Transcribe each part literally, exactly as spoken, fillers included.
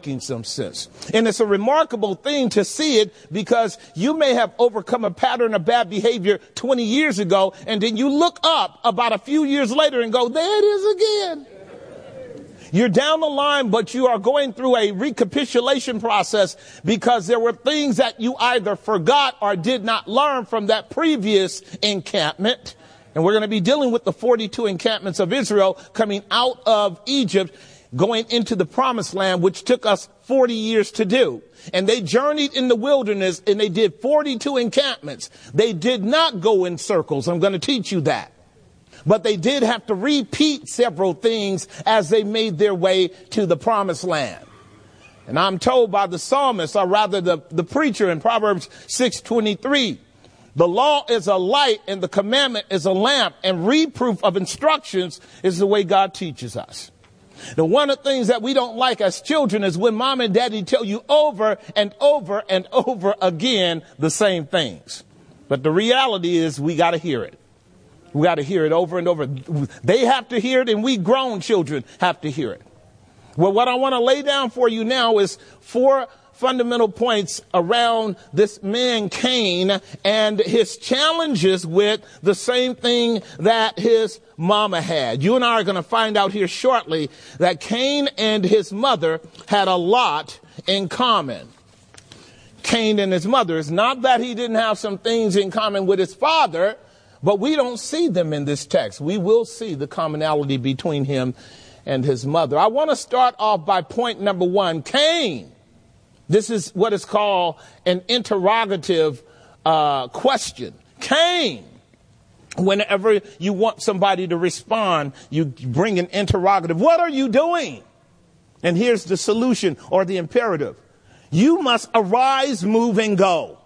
making some sense. And it's a remarkable thing to see it, because you may have overcome a pattern of bad behavior twenty years ago, and then you look up about a few years later and go, there it is again. You're down the line, but you are going through a recapitulation process because there were things that you either forgot or did not learn from that previous encampment. And we're going to be dealing with the forty-two encampments of Israel coming out of Egypt, going into the promised land, which took us forty years to do. And they journeyed in the wilderness and they did forty-two encampments. They did not go in circles. I'm going to teach you that. But they did have to repeat several things as they made their way to the promised land. And I'm told by the psalmist, or rather the, the preacher in Proverbs six twenty-three, the law is a light and the commandment is a lamp, and reproof of instructions is the way God teaches us. Now, one of the things that we don't like as children is when mom and daddy tell you over and over and over again the same things. But the reality is we got to hear it. We got to hear it over and over. They have to hear it, and we grown children have to hear it. Well, what I want to lay down for you now is four fundamental points around this man Cain and his challenges with the same thing that his mama had. You and I are going to find out here shortly that Cain and his mother had a lot in common. Cain and his mother. It's not that he didn't have some things in common with his father, but we don't see them in this text. We will see the commonality between him and his mother. I want to start off by point number one. Cain. This is what is called an interrogative uh, question. Cain. Whenever you want somebody to respond, you bring an interrogative. What are you doing? And here's the solution or the imperative. You must arise, move, and go.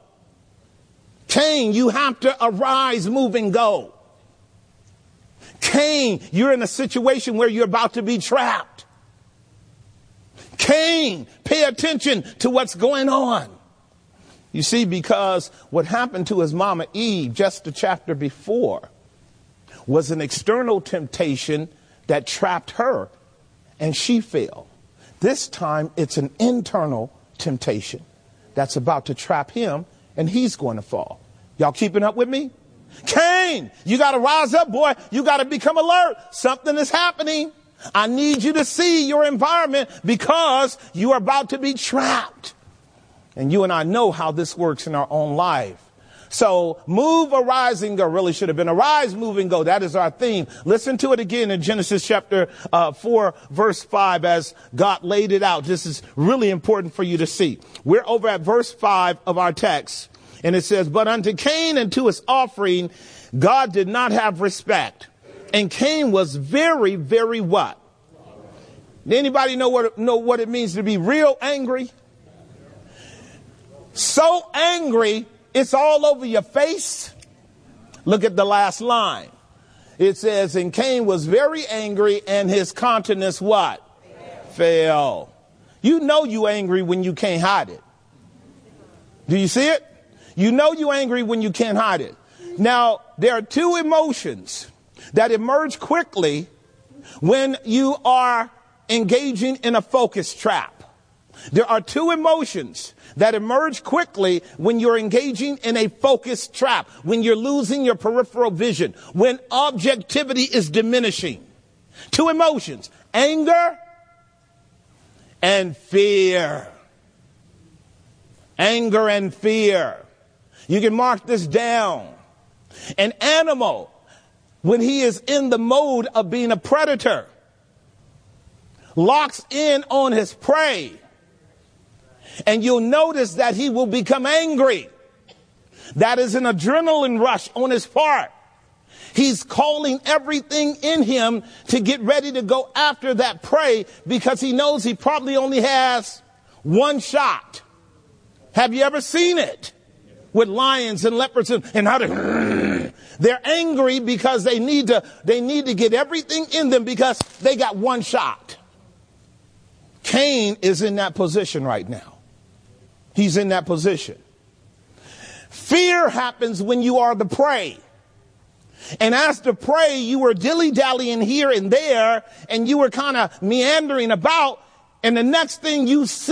Cain, you have to arise, move, and go. Cain, you're in a situation where you're about to be trapped. Cain, pay attention to what's going on. You see, because what happened to his mama Eve just a chapter before was an external temptation that trapped her, and she fell. This time it's an internal temptation that's about to trap him, and he's going to fall. Y'all keeping up with me? Cain, you got to rise up, boy. You got to become alert. Something is happening. I need you to see your environment because you are about to be trapped. And you and I know how this works in our own life. So move, arise, and go. Really should have been arise, move, and go. That is our theme. Listen to it again in Genesis chapter uh, four, verse five, as God laid it out. This is really important for you to see. We're over at verse five of our text. And it says, but unto Cain and to his offering, God did not have respect. And Cain was very, very what? Anybody know what, know what it means to be real angry? So angry, it's all over your face. Look at the last line. It says, and Cain was very angry and his countenance what? Fell. Fell. You know you angry when you can't hide it. Do you see it? You know you're angry when you can't hide it. Now, there are two emotions that emerge quickly when you are engaging in a focus trap. There are two emotions that emerge quickly when you're engaging in a focus trap, when you're losing your peripheral vision, when objectivity is diminishing. Two emotions, anger and fear. Anger and fear. You can mark this down. An animal, when he is in the mode of being a predator, locks in on his prey. And you'll notice that he will become angry. That is an adrenaline rush on his part. He's calling everything in him to get ready to go after that prey because he knows he probably only has one shot. Have you ever seen it? With lions and leopards and, and how to, they're angry because they need to, they need to get everything in them because they got one shot. Cain is in that position right now. He's in that position. Fear happens when you are the prey. And as the prey, you were dilly-dallying here and there, and you were kind of meandering about, and the next thing you see